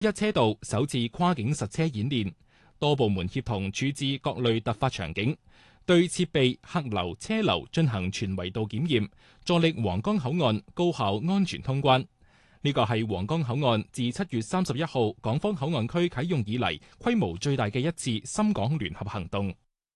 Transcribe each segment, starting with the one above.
一車道首次跨境實車演練，多部門協同處置各類突發場景，對設備、客流、車流進行全維度檢驗，助力皇崗口岸高效安全通關。呢個係皇崗口岸自7月31號港方口岸區啟用以嚟規模最大嘅一次深港聯合行動。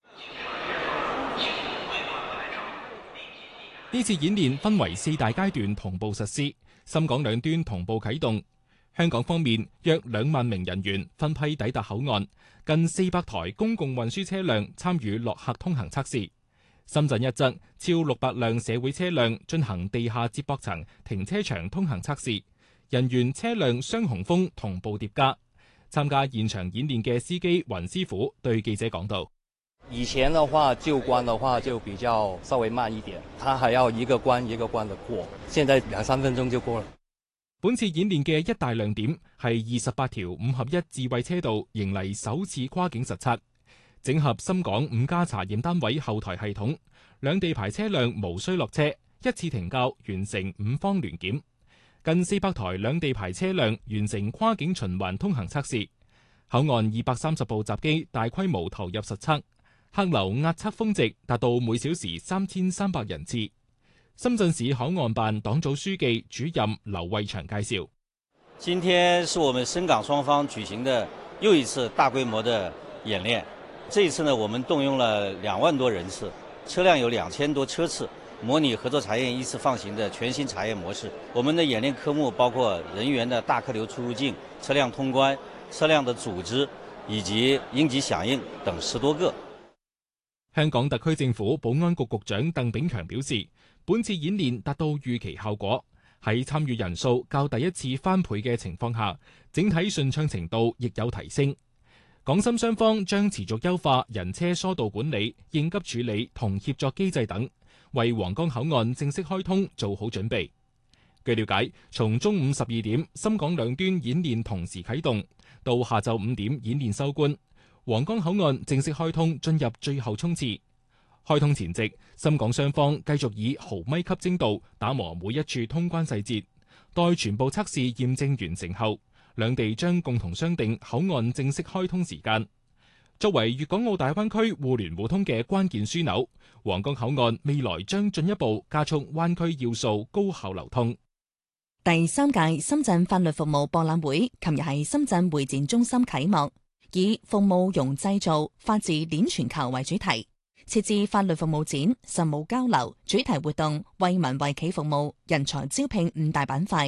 呢次演練分為4大階段同步實施，深港兩端同步啟動。香港方面約2萬名人員分批抵達口岸，近400台公共運輸車輛參與落客通行測試。深圳一側超600輛社會車輛進行地下接駁層停車場通行測試。人員車輛雙雄風同步疊加。參加現場演練嘅司機雲師傅對記者講道： 以前的話舊關的話就比較稍微慢一點，他還要一個關一個關的過，現在2-3分鐘就過了。 本次演練嘅一大亮點係28條5合1智慧車道迎嚟首次跨境實測，整合深港5家查驗單位後台系統，兩地牌車輛無需落車，一次停靠完成5方聯檢。近400台兩地牌車輛完成跨境循環通行測試，口岸230部閘機大規模投入實測，客流壓測峰值達到每小時3300人次。深圳市口岸辦黨組書記主任劉慧祥介紹： 今天是我們深港雙方舉行的又一次大規模的演練，這一次呢，我們動用了2萬多人次，車輛有2000多車次，模擬合作查驗依次放行的全新查驗模式。我們的演練科目包括人員的大客流出入境、車輛通關、車輛的組織以及應急響應等10多個。 香港特區政府保安局局長鄧炳強表示，本次演練達到預期效果，喺參與人數較第一次翻倍嘅情況下，整體順暢程度亦有提升。港深雙方將持續優化人車疏導管理、應急處理同協作機制等，為皇崗口岸正式開通做好準備。據了解，從中午12點深港兩端演練同時啟動，到下晝5點演練收官，皇崗口岸正式開通進入最後衝刺。開通前夕，深港雙方繼續以毫米級精度打磨每一處通關細節，待全部測試驗證完成後，兩地將共同商定口岸正式開通時間。作為粵港澳大灣區互聯互通嘅關鍵樞紐，皇崗口岸未來將進一步加速灣區要素高效流通。 第3屆深圳法律服務博覽會琴日喺深圳會展中心啟幕，以服務融製造、法治鏈全球為主題，設置法律服務展、實務交流、主題活動、為民為企服務、人才招聘5大板塊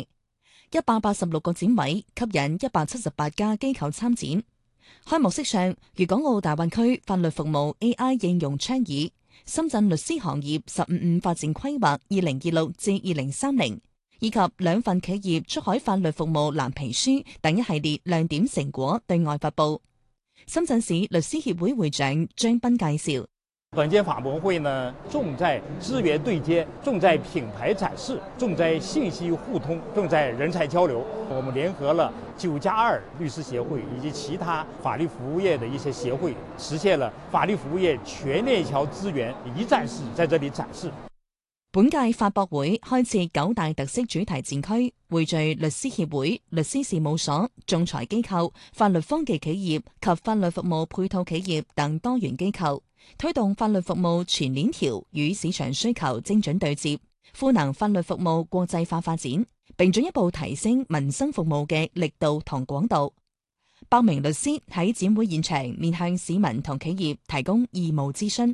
，186個展位吸引178家機構參展。開幕式上，粵港澳大灣區法律服務 AI 應用倡議、深圳律師行業15發展規劃2026至2030，以及2份企業出海法律服務藍皮書等一系列亮點成果對外發布。深圳市律師協會會長張斌介紹： 本屆法博會呢，重在資源對接，重在品牌展示，重在信息互通，重在人才交流。我們聯合了9+2律師協會以及其他法律服務業的一些協會，實現了法律服務業全鏈條資源一站式在這裡展示。 本屆法博會開設9大特色主題展區，匯聚律師協會、律師事務所、仲裁機構、法律科技企業及法律服務配套企業等多元機構，推動法律服務全鏈條與市場需求精準對接，賦能法律服務國際化發展，並進一步提升民生服務嘅力度同廣度。8名律師喺展會現場面向市民同企業提供義務諮詢。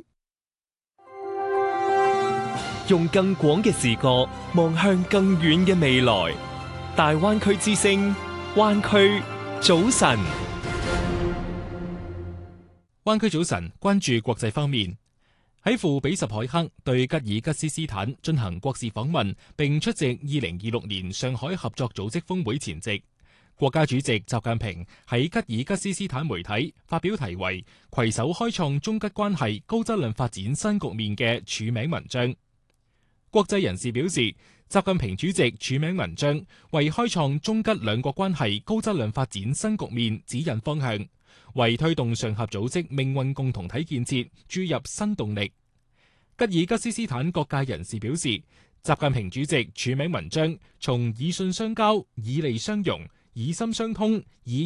用更廣嘅視角望向更遠嘅未來，大灣區之聲，灣區早晨。 灣區早晨關注國際方面，喺富比什凱克對吉爾吉斯斯坦進行國事訪問並出席2026年上海合作組織峰會前夕，國家主席習近平喺吉爾吉斯斯坦媒體發表題為《攜手開創中吉關係高質量發展新局面》嘅署名文章。國際人士表示，習近平主席署名文章為開創中吉兩國關係高質量發展新局面指引方向，為推動上合組織命運共同體建設注入新動力。吉爾吉斯斯坦各界人士表示，習近平主席署名文章從以信相交、以利相容、 以心相通，以